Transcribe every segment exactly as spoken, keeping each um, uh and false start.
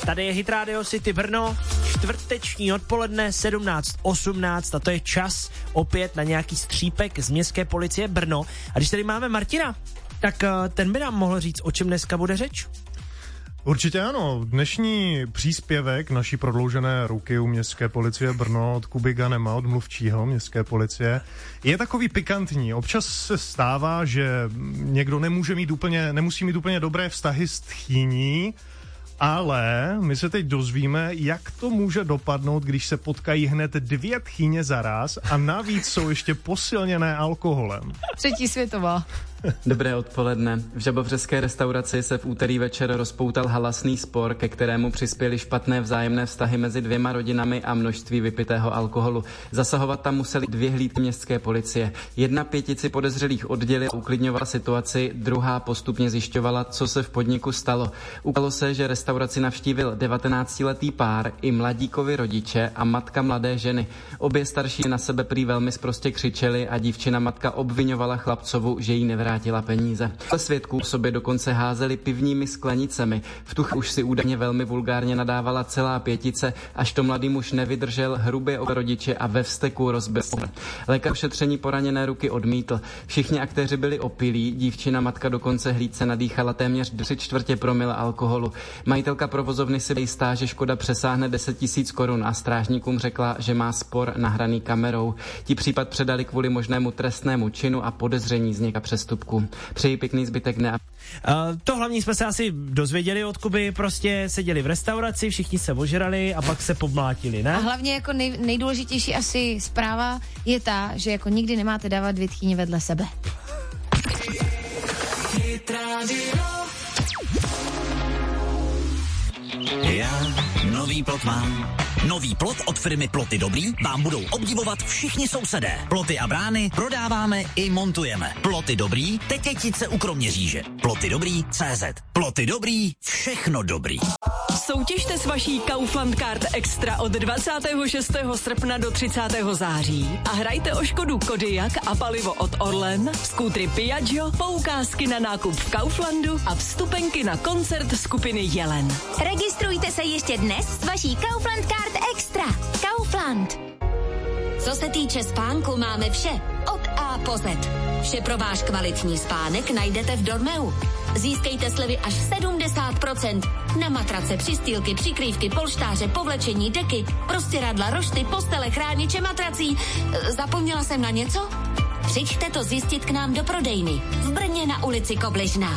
Tady je Hit Radio City Brno, čtvrteční odpoledne sedmnáct osmnáct a to je čas opět na nějaký střípek z městské policie Brno. A když tady máme Martina, tak ten by nám mohl říct, o čem dneska bude řeč. Určitě ano. Dnešní příspěvek naší prodloužené ruky u městské policie Brno od Kuby Ganema, od mluvčího městské policie, je takový pikantní. Občas se stává, že někdo nemůže mít úplně, nemusí mít úplně dobré vztahy s tchýní, ale my se teď dozvíme, jak to může dopadnout, když se potkají hned dvě tchýně zaraz a navíc jsou ještě posilněné alkoholem. Třetí světová. Dobré odpoledne. V žabovřeské restauraci se v úterý večer rozpoutal halasný spor, ke kterému přispěly špatné vzájemné vztahy mezi dvěma rodinami a množství vypitého alkoholu. Zasahovat tam museli dvě hlídky městské policie. Jedna pětici podezřelých oddělila a uklidňovala situaci, druhá postupně zjišťovala, co se v podniku stalo. Ukázalo se, že restauraci navštívil devatenáctiletý pár i mladíkovi rodiče a matka mladé ženy. Obě starší na sebe prý velmi sprostě křičeli a dívčina matka obvinovala chlapcovu, že jí nevrátila peníze. Svědků v sobě dokonce házeli pivními sklenicemi. V tu chvíli už si údajně velmi vulgárně nadávala celá pětice, až to mladý muž nevydržel, hrubě ob rodiče a ve vzteku rozbil. Lékař šetření poraněné ruky odmítl. Všichni aktéři byli opilí, dívčina matka dokonce hlídce nadýchala téměř tři čtvrtě promile alkoholu. Majitelka provozovny si jistá, že škoda přesáhne deset tisíc korun a strážníkům řekla, že má spor nahraný kamerou. Ti případ předali kvůli možnému trestnému činu a podezření z něka přestupku. Přeji pěkný zbytek dne. Uh, to hlavní jsme se asi dozvěděli od Kuby, prostě seděli v restauraci, všichni se ožrali a pak se pomlátili, ne? A hlavně jako nej, nejdůležitější asi zpráva je ta, že jako nikdy nemáte dávat dvě tchýně vedle sebe. Já nový plot mám. Nový plot od firmy Ploty Dobrý vám budou obdivovat všichni sousedé. Ploty a brány prodáváme i montujeme. Ploty Dobrý, Tetětice u Kroměříže. Ploty Dobrý tečka cé zet. Ploty Dobrý, všechno dobrý. Soutěžte s vaší Kaufland Card Extra od dvacátého šestého srpna do třicátého září a hrajte o Škodu Kodiaq a palivo od Orlen, skútry Piaggio, poukázky na nákup v Kauflandu a vstupenky na koncert skupiny Jelen. Registrujte se ještě dnes s vaší Kaufland Card Extra. Kaufland. Co se týče spánku, máme vše. Od A po Z. Vše pro váš kvalitní spánek najdete v Dormeu. Získejte slevy až sedmdesát procent na matrace, přistýlky, přikrývky, polštáře, povlečení, deky, prostěradla, rošty, postele, chrániče matrací. Zapomněla jsem na něco? Přijďte to zjistit k nám do prodejny. V Brně na ulici Kobližná.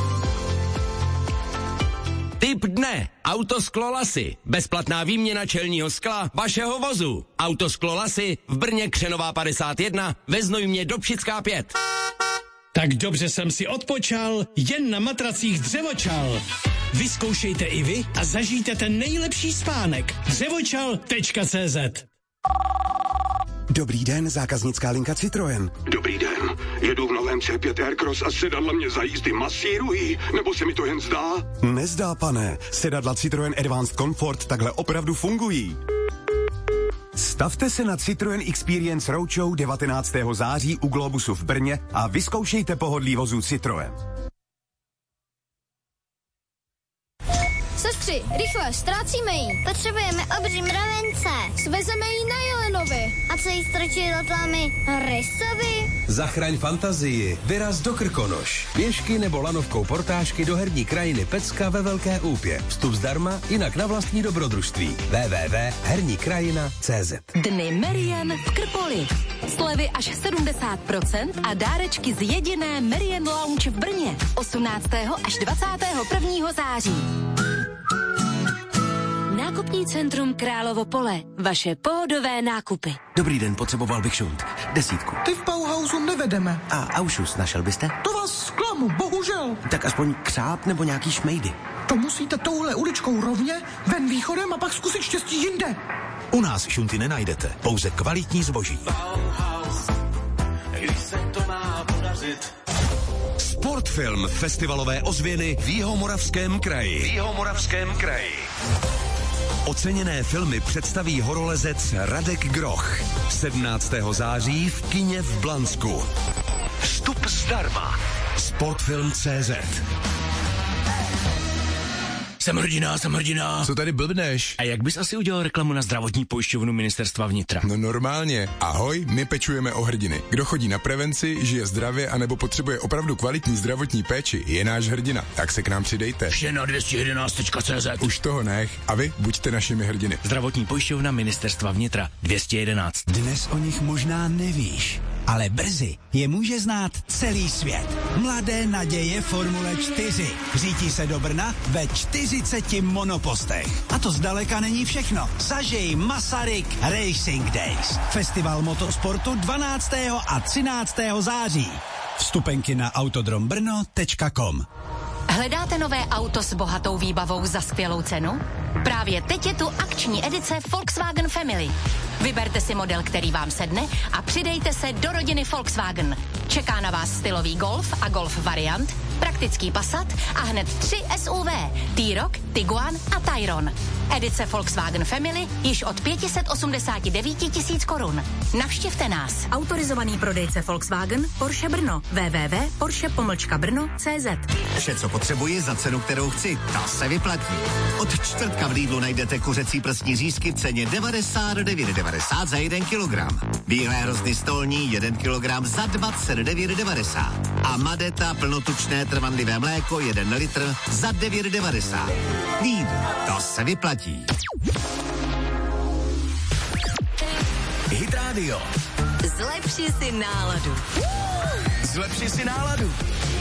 Tip dne. Autosklo Lasy. Bezplatná výměna čelního skla vašeho vozu. Autosklo Lasy v Brně Křenová padesát jedna, ve Znojmě Dobšická pět. Tak dobře jsem si odpočal, jen na matracích Dřevočal. Vyzkoušejte i vy a zažijte ten nejlepší spánek. dřevočal tečka cé zet. Dobrý den, zákaznická linka Citroën. Dobrý den, jedu v novém C pět Aircross a sedadla mě za jízdy masírují, nebo se mi to jen zdá? Nezdá, pane, sedadla Citroën Advanced Comfort takhle opravdu fungují. Stavte se na Citroën Experience Roadshow devatenáctého září u Globusu v Brně a vyzkoušejte pohodlí vozů Citroën. Sestři, rychle, ztrácíme ji. Potřebujeme obří mravence. Svezeme ji na Jelenovi. A co jí strčí do tlámy? Rysovi? Zachraň fantazii, vyraz do Krkonoš. Pěšky nebo lanovkou portážky do herní krajiny Pecka ve Velké Úpě. Vstup zdarma, jinak na vlastní dobrodružství. w w w tečka herní krajina tečka cé zet. Dny Merian v Krpoli. Slevy až sedmdesát procent a dárečky z jediné Merian Lounge v Brně. osmnáctého až dvacátého prvního září. Nákupní centrum Královo Pole. Vaše pohodové nákupy. Dobrý den, potřeboval bych šunt. Desítku. Ty v Bauhausu nevedeme. A Aušus našel byste? To vás zklamu, bohužel. Tak aspoň křáp nebo nějaký šmejdy. To musíte touhle uličkou rovně, ven východem a pak zkusit štěstí jinde. U nás šunty nenajdete, pouze kvalitní zboží. Bauhaus, když se to má podařit. Sportfilm festivalové ozvěny v Jihomoravském kraji. V Jihomoravském kraji. Oceněné filmy představí horolezec Radek Groch. sedmnáctého září v kině v Blansku. Vstup zdarma. Sportfilm tečka cé zet. Jsem hrdina, jsem hrdina. Co tady blbneš? A jak bys asi udělal reklamu na zdravotní pojišťovnu Ministerstva vnitra? No normálně. Ahoj, my pečujeme o hrdiny. Kdo chodí na prevenci, žije zdravě anebo potřebuje opravdu kvalitní zdravotní péči, je náš hrdina. Tak se k nám přidejte. Vše na dvě stě jedenáct tečka cé zet. Už toho nech. A vy buďte našimi hrdiny. Zdravotní pojišťovna Ministerstva vnitra dvě stě jedenáct. Dnes o nich možná nevíš, ale brzy je může znát celý svět. Mladé naděje Formule čtyři. Řítí se do Brna ve čtyřiceti monopostech. A to zdaleka není všechno. Zažij Masaryk Racing Days. Festival motorsportu dvanáctého a třináctého září. Vstupenky na autodrom brno tečka com. Hledáte nové auto s bohatou výbavou za skvělou cenu? Právě teď je tu akční edice Volkswagen Family. Vyberte si model, který vám sedne a přidejte se do rodiny Volkswagen. Čeká na vás stylový Golf a Golf variant, praktický Passat a hned tři S U V, T-Roc, Tiguan a Tayron. Edice Volkswagen Family již od pět set osmdesát devět tisíc korun. Navštivte nás. Autorizovaný prodejce Volkswagen Porsche Brno. w w w tečka porsche pomlčka brno tečka cé zet. Vše, co potřebuji za cenu, kterou chci, ta se vyplatí. Od čtvrtka v Lidlu najdete kuřecí prsní řízky v ceně devadesát devět devadesát za jeden kilogram. Bílé hrozny stolní jeden kilogram za dvacet devět devadesát. A Madeta plnotučné trvanlivé mléko jeden litr za devět devadesát. Lidl, to se vyplatí. Hit Radio. Zlepši si náladu. Zlepši si náladu.